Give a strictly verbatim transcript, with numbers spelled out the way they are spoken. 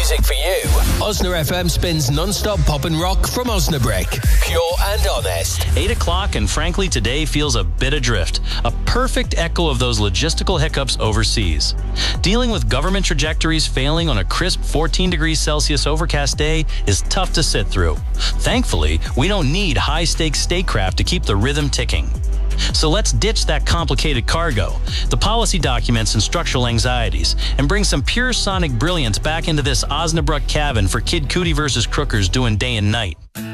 music for you. Osna F M spins non-stop pop and rock from Osnabrück. Pure and honest. eight o'clock, and frankly, today feels a bit adrift. A perfect echo of those logistical hiccups overseas. Dealing with government trajectories failing on a crisp fourteen degrees Celsius overcast day is tough to sit through. Thankfully, we don't need high-stakes statecraft to keep the rhythm ticking. So let's ditch that complicated cargo, the policy documents and structural anxieties, and bring some pure sonic brilliance back into this Osnabrück cabin for Kid Cudi versus Crookers doing day and night.